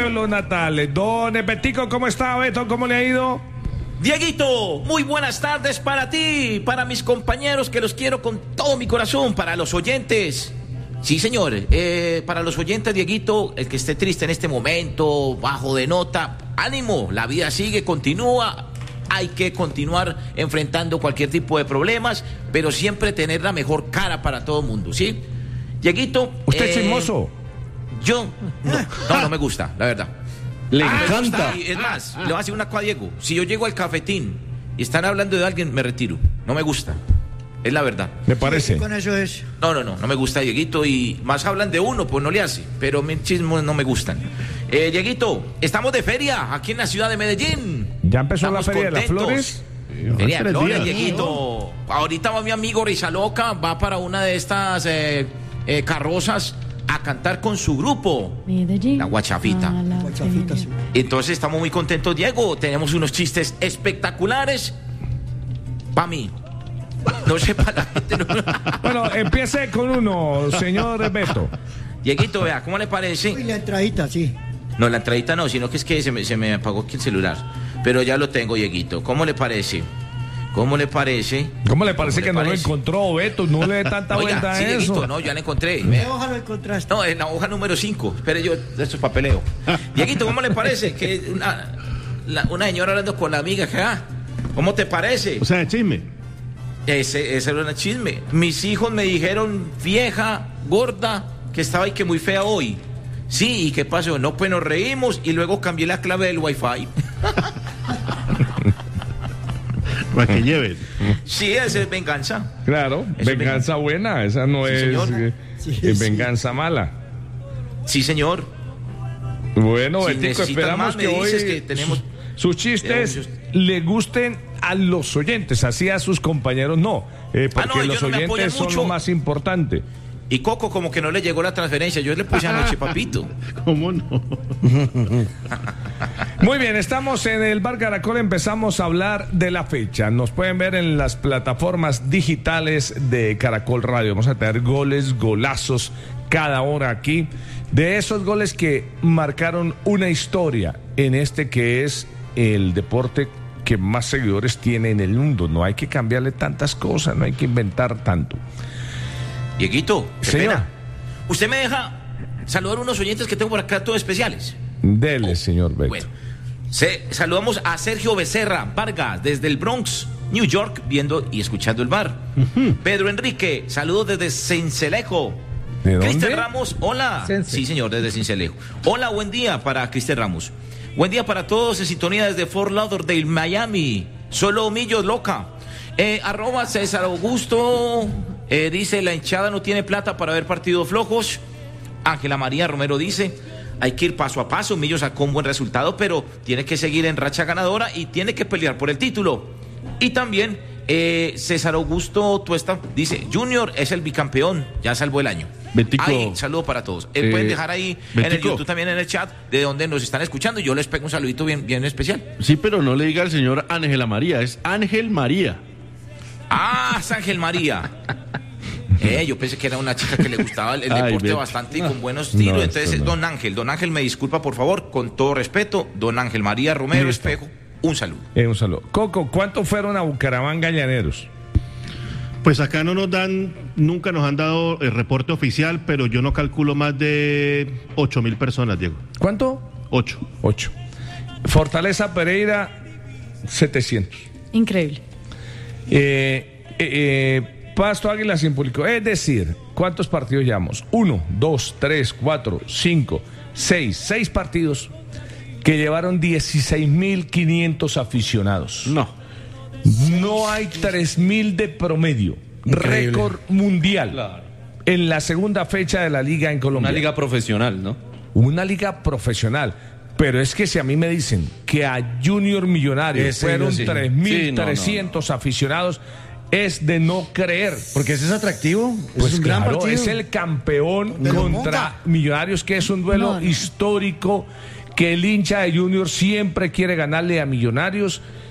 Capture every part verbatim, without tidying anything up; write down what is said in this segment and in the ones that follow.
pueblo natal. Don Betico, ¿cómo está, Beto? ¿Cómo le ha ido? Dieguito, muy buenas tardes para ti, para mis compañeros que los quiero con todo mi corazón, para los oyentes. Sí, señor, eh, para los oyentes, Dieguito, el que esté triste en este momento, bajo de nota, ánimo, la vida sigue, continúa. Hay que continuar enfrentando cualquier tipo de problemas, pero siempre tener la mejor cara para todo el mundo, ¿sí? Dieguito... ¿Usted es eh, chismoso? Yo, no, no, no me gusta, la verdad. Le Ah, encanta. me gusta, y es más, le voy a decir una cosa, Diego. Si yo llego al cafetín y están hablando de alguien, me retiro. No me gusta. Es la verdad. Me parece. Con eso es. No, no, no, no me gusta, Dieguito. Y más hablan de uno, pues no le hace. Pero mis chismos no me gustan. Eh, Dieguito, estamos de feria aquí en la ciudad de Medellín. ¿Ya empezó Estamos la Feria contentos. de las Flores? Feria de tres Flores, días. Dieguito. Ahorita va mi amigo Rizaloca, va para una de estas eh, eh, carrozas a cantar con su grupo, Medellín, la Guachafita. a la Guachafita, sí. Entonces estamos muy contentos, Diego. Tenemos unos chistes espectaculares. Pa' mí. No sé para la gente. No. Bueno, empiece con uno, señor Beto. Dieguito, vea, ¿cómo le parece? Y la entradita, sí. No, la entradita no, sino que es que se me, se me apagó aquí el celular. Pero ya lo tengo, Dieguito. ¿Cómo le parece? ¿Cómo le parece? ¿Cómo le parece ¿Cómo que le no lo parece? encontró, Beto? No le dé tanta Oiga, vuelta sí, a Dieguito, eso. no, ya la encontré. ¿Qué Vea. hoja lo encontraste? No, en la hoja número cinco. Espere yo, esto es papeleo. Dieguito, ¿cómo le parece? Que una, la- una señora hablando con la amiga, que, ah, ¿cómo te parece? O sea, chisme. Ese, ese era un chisme. Mis hijos me dijeron, vieja, gorda, que estaba y que muy fea hoy. Sí, ¿y qué pasó? No, pues nos reímos y luego cambié la clave del wifi. Para que lleven. Sí, esa es venganza. Claro, Eso es venganza buena, esa no Sí, es señor. eh, Sí, eh, sí. venganza mala. Sí, señor. Bueno, Si Betico, necesitas esperamos más, me que hoy dices que tenemos- sus chistes tenemos- le gusten a los oyentes, así a sus compañeros no, eh, porque Ah, no, ellos los no me apoyan oyentes son mucho. lo más importante. Y Coco como que no le llegó la transferencia. Yo le puse anoche, papito. ¿Cómo no? Muy bien, estamos en el Bar Caracol, empezamos a hablar de la fecha. Nos pueden ver en las plataformas digitales de Caracol Radio. Vamos a tener goles, golazos cada hora aquí. De esos goles que marcaron una historia en este que es el deporte que más seguidores tiene en el mundo. No hay que cambiarle tantas cosas, no hay que inventar tanto. Dieguito, qué Señor. pena. Usted me deja saludar a unos oyentes que tengo por acá todos especiales. Dele, señor Beto. Bueno, se, saludamos a Sergio Becerra Vargas desde el Bronx, New York, viendo y escuchando el bar. Pedro Enrique, saludos desde Cincelejo. ¿De dónde? Cristian Ramos, hola. Sí, señor, desde Cincelejo. Hola, buen día para Cristian Ramos. Buen día para todos en sintonía desde Fort Lauderdale, Miami. Solo Millos Loca. Eh, arroba César Augusto. Eh, dice, la hinchada no tiene plata para ver partidos flojos. Ángela María Romero dice, hay que ir paso a paso. Millo sacó un buen resultado, pero tiene que seguir en racha ganadora y tiene que pelear por el título. Y también eh, César Augusto Tuesta dice, Junior es el bicampeón, ya salvó el año. Betico. Ahí, saludo para todos. Eh, Eh, pueden dejar ahí en el Betico. YouTube también en el chat de donde nos están escuchando y yo les pego un saludito bien, bien especial. Sí, pero no le diga al señor Ángela María, es Ángel María. Ah, es Ángel María. Eh, yo pensé que era una chica que le gustaba el, el Ay, deporte Beto. bastante y con buenos tiros. No, Entonces, esto no. don Ángel, don Ángel, me disculpa por favor, con todo respeto, don Ángel María Romero Listo. Espejo, un saludo. Eh, un saludo. Coco, ¿cuántos fueron a Bucaramanga Llaneros? Pues acá no nos dan, nunca nos han dado el reporte oficial, pero yo no calculo más de ocho mil personas, Diego. ¿Cuánto? Ocho. Ocho. Fortaleza Pereira, setecientos. Increíble. Eh, eh, eh, Pasto Águila sin público. Es decir, ¿cuántos partidos llevamos? Uno, dos, tres, cuatro, cinco, seis. Seis partidos que llevaron dieciséis mil quinientos aficionados. No. No hay tres mil de promedio. Increíble. Récord mundial. Claro. En la segunda fecha de la liga en Colombia. Una liga profesional, ¿no? Una liga profesional. Pero es que si a mí me dicen que a Junior Millonarios Ese, fueron sí. tres mil trescientos Sí, no, no, no. aficionados, es de no creer. Porque ese es atractivo. Pues es un gran claro, partido. es el campeón Pero contra monta. Millonarios, que es un duelo No, no. histórico, que el hincha de Junior siempre quiere ganarle a Millonarios.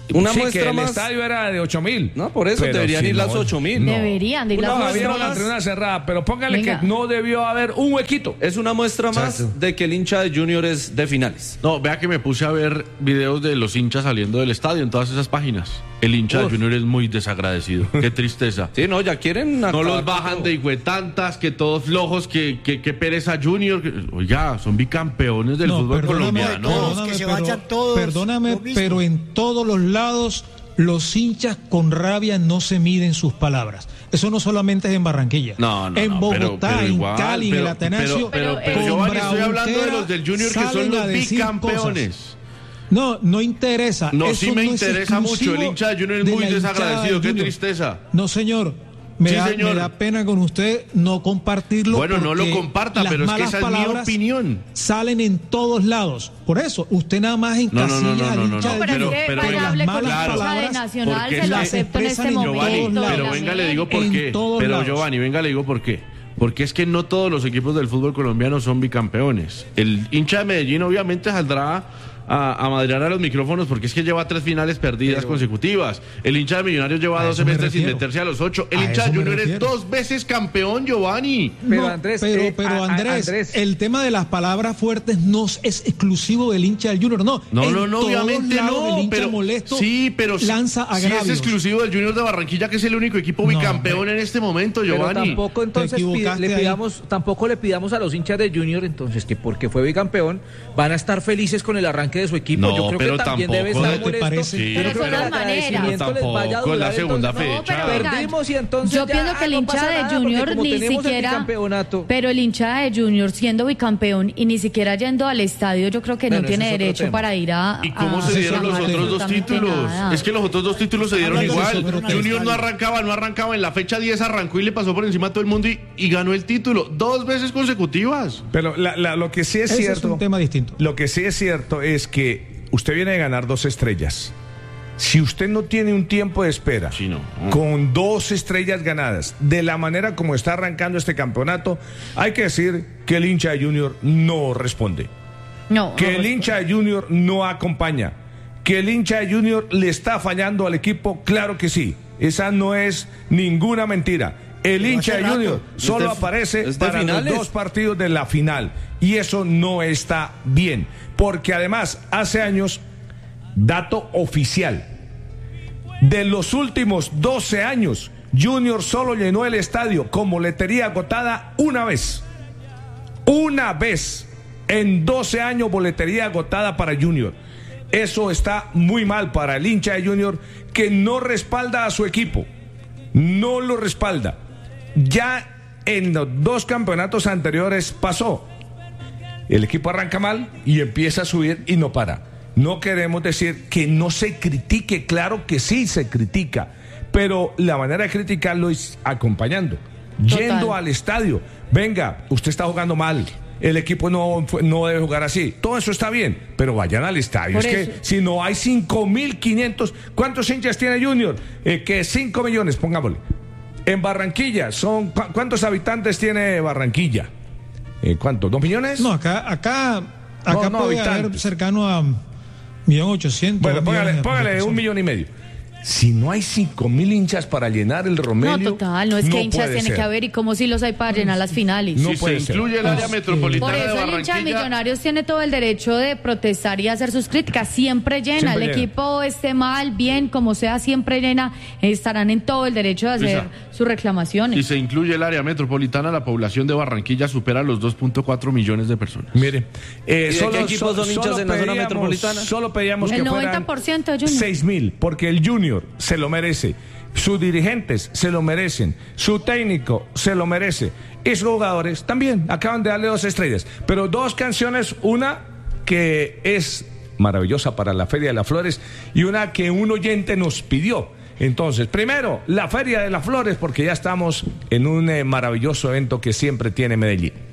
Una sí, muestra que el más. estadio era de ocho mil. No, por eso deberían si ir no, las ocho mil. no. Deberían de ir Una, las había ocho una mil. tribuna cerrada, pero póngale Venga. que no debió haber un huequito. Es una muestra más Exacto. de que el hincha de Junior es de finales. No, vea que me puse a ver videos de los hinchas saliendo del estadio en todas esas páginas. El hincha Uf. de Junior es muy desagradecido. Qué tristeza. Sí, no, ya quieren. No acabar los con bajan todo. de hijuetantas, que todos flojos, que, que, que pereza Junior. Que, oiga, son bicampeones del No, fútbol perdóname, colombiano. todos, que se vayan todos, Perdóname, lo mismo. pero en todos los lados los hinchas con rabia no se miden sus palabras. Eso no solamente es en Barranquilla. No, no, en no, Bogotá, pero- pero igual, en Cali, en pero- el Atanasio, pero- pero- pero, con Giovanni, estoy hablando de Brautera, los del Junior que salen son los a decir bicampeones. cosas. No, no interesa. No, Eso sí me no es interesa mucho. exclusivo El hincha de Junior es de muy la hinchada desagradecido. de Qué Junior. tristeza. No, señor. Me, Sí, da, señor. me da pena con usted no compartirlo. Bueno, no lo porque comparta, las pero es que malas esa es mi palabras opinión. Salen en todos lados. Por eso, usted nada más No, encasilla no, no, no, al no, hincha no, de Pero, pero- es que pero- vaya, pero- hable con las la malas hinchada de palabras, Nacional, porque se es lo que acepto en expresan este en momento. Giovanni, pero la venga, miel. le digo por En qué. todos Pero lados. Giovanni, venga, le digo por qué. Porque es que no todos los equipos del fútbol colombiano son bicampeones. El hincha de Medellín obviamente saldrá a, a madrear a los micrófonos porque es que lleva tres finales perdidas consecutivas. El hincha de Millonarios lleva A dos eso me semestres sin refiero. meterse a los ocho. El A hincha eso de me Junior es refiero. dos veces campeón, Giovanni. Pero, No, Andrés, pero, eh, pero a- a- Andrés, Andrés. el tema de las palabras fuertes no es exclusivo del hincha del Junior, no. No, En no, no, todos obviamente lados no. El hincha pero, molesto sí, pero lanza sí agravios. es exclusivo del Junior de Barranquilla, que es el único equipo No, bicampeón hombre. en este momento, Pero Giovanni. tampoco entonces pide- equivocaste le ahí. pidamos, tampoco le pidamos a los hinchas de Junior entonces que porque fue bicampeón van a estar felices con el arranque de su equipo. No, Yo creo pero que también tampoco. debe ¿No estar te molesto. parece? Sí. Yo no Pero creo son que el las maneras. agradecimiento les vaya a Tampoco, en la durar, segunda entonces, No, pero fecha. venga, Perdimos y entonces yo ya, pienso que el no hincha pasa de nada, porque Junior como ni tenemos el siquiera, bicampeonato. pero el hincha de Junior siendo bicampeón y ni siquiera yendo al estadio, yo creo que Bueno, no ese tiene es otro derecho tema. para ir a. ¿Y cómo a se dieron los reclamar otros dos absolutamente títulos? nada. Es que los otros dos títulos se dieron Hablando de igual. eso, pero Junior te- no arrancaba, no arrancaba. En la fecha diez arrancó y le pasó por encima a todo el mundo y, y ganó el título. Dos veces consecutivas. Pero la- la- lo que sí es Ese cierto. es un tema distinto. Lo que sí es cierto es que usted viene de ganar dos estrellas. Si usted no tiene un tiempo de espera Sí, no. con dos estrellas ganadas, de la manera como está arrancando este campeonato, hay que decir que el hincha de Junior no responde. No, Que no, el pues, hincha de Junior no acompaña. Que el hincha de Junior le está fallando al equipo, claro que sí. Esa no es ninguna mentira. El Pero hincha hace de rato. Junior solo Es de- aparece es de para los finales. dos partidos de la final. Y eso no está bien. Porque además, hace años, dato oficial, de los últimos doce años, Junior solo llenó el estadio con boletería agotada una vez. Una vez. En doce años, boletería agotada para Junior. Eso está muy mal para el hincha de Junior, que no respalda a su equipo. No lo respalda. Ya en los dos campeonatos anteriores pasó. El equipo arranca mal y empieza a subir y no para. No queremos decir que no se critique, claro que sí se critica, pero la manera de criticarlo es acompañando, Total. yendo al estadio. Venga, usted está jugando mal, el equipo no, fue- no debe jugar así. Todo eso está bien, pero vayan al estadio. Por es eso. que si no hay cinco mil quinientos, ¿cuántos hinchas tiene Junior? Eh, que cinco millones, pongámosle. En Barranquilla, son ¿cu- ¿cuántos habitantes tiene Barranquilla? Eh, ¿Cuántos? ¿Dos millones? No, acá, acá, acá No, no, puede haber habitantes. cercano a millón ochocientos. Bueno, dos póngale, millones de póngale un personas. millón y medio. Si no hay cinco mil hinchas para llenar el Romelio. No, total, no es que hinchas puede tiene ser. que haber y como si los hay para llenar las finales. No si puede se ser. incluye el área Pues, metropolitana Por de eso el hincha de Barranquilla. Millonarios tiene todo el derecho de protestar y hacer sus críticas. Siempre llena. Siempre el llena. equipo esté mal, bien, como sea, siempre llena. Estarán en todo el derecho de hacer Luisa, sus reclamaciones. Si se incluye el área metropolitana, la población de Barranquilla supera los dos punto cuatro millones de personas. Mire, eh, ¿Y de qué equipos son hinchas solo en la zona pedíamos- metropolitana? Solo pedíamos El que noventa por ciento de Junior. seis mil, porque el Junior se lo merece. Sus dirigentes se lo merecen. Su técnico se lo merece. Y sus jugadores también acaban de darle dos estrellas. Pero dos canciones, una que es maravillosa para la Feria de las Flores y una que un oyente nos pidió. Entonces, primero, la Feria de las Flores, porque ya estamos en un eh, maravilloso evento que siempre tiene Medellín.